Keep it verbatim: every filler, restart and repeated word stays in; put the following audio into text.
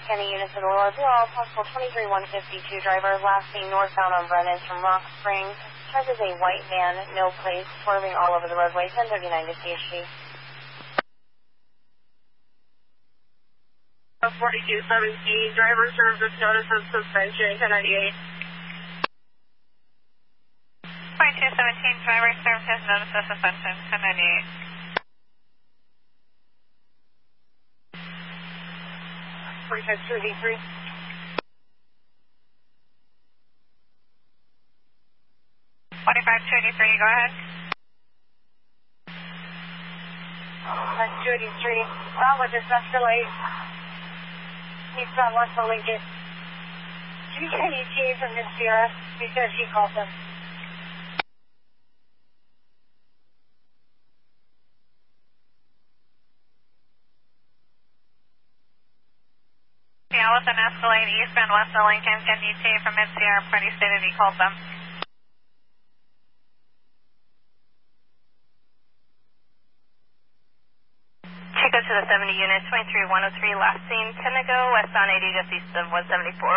County units of the Lower Bureau, possible twenty-three one fifty-two driver, last seen northbound on Brennan from Rock Springs. Charge is a white van, no plates, swerving all over the roadway, ten thirty-nine to C H G. forty-two seventeen, driver serves with notice of suspension, ten ninety-eight. forty-two seventeen, driver serves his notice of suspension, ten ninety-eight. forty-five two eighty-three. forty-five two eighty-three, go ahead. That's two eighty-three. Well, with this escalate, he's from West Lincoln. Can you get an E T A from Miss Sierra? He said he called them. Yeah, with an Escalade eastbound West Lincoln, get an E T A from Mid Sierra, Party stated he called them. Chico to the seventy unit, twenty-three one oh three, last seen, ten ago, westbound eighty just east of one seventy-four.